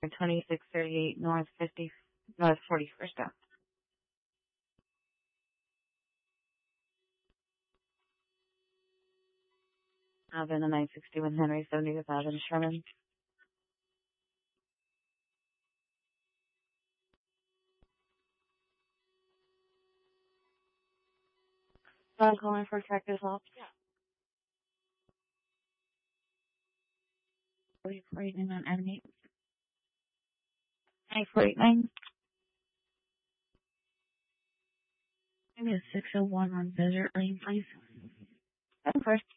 2638 North 41st Ave. Alvin, the 961 Henry, 70,000 Sherman. So I'm calling for Cactus Ops. Yeah. Are you rating on enemy? 9489. Maybe a 601 on Desert Lane, please. Of course.